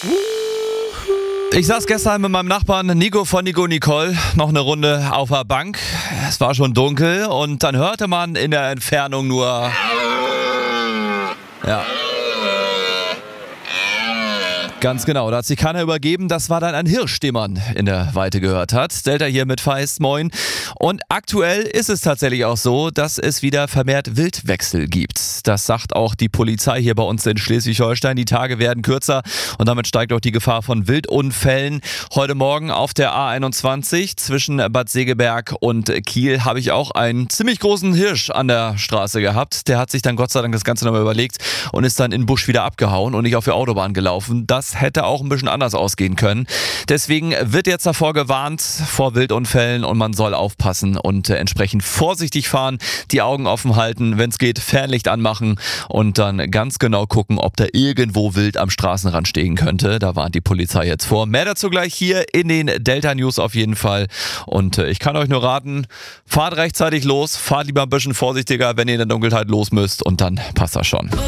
Ich saß gestern mit meinem Nachbarn Nico von Nico Nicole noch eine Runde auf der Bank. Es war schon dunkel und dann hörte man in der Entfernung nur... Ja. Ganz genau, da hat sich keiner übergeben. Das war dann ein Hirsch, den man in der Weite gehört hat. Delta hier mit Feist, moin. Und aktuell ist es tatsächlich auch so, dass es wieder vermehrt Wildwechsel gibt. Das sagt auch die Polizei hier bei uns in Schleswig-Holstein. Die Tage werden kürzer und damit steigt auch die Gefahr von Wildunfällen. Heute Morgen auf der A21 zwischen Bad Segeberg und Kiel habe ich auch einen ziemlich großen Hirsch an der Straße gehabt. Der hat sich dann Gott sei Dank das Ganze nochmal überlegt und ist dann in den Busch wieder abgehauen und nicht auf die Autobahn gelaufen. Das hätte auch ein bisschen anders ausgehen können. Deswegen wird jetzt davor gewarnt, vor Wildunfällen, und man soll aufpassen und entsprechend vorsichtig fahren, die Augen offen halten, wenn es geht, Fernlicht anmachen und dann ganz genau gucken, ob da irgendwo wild am Straßenrand stehen könnte. Da warnt die Polizei jetzt vor. Mehr dazu gleich hier in den Delta News auf jeden Fall. Und ich kann euch nur raten, fahrt rechtzeitig los, fahrt lieber ein bisschen vorsichtiger, wenn ihr in der Dunkelheit los müsst, und dann passt das schon.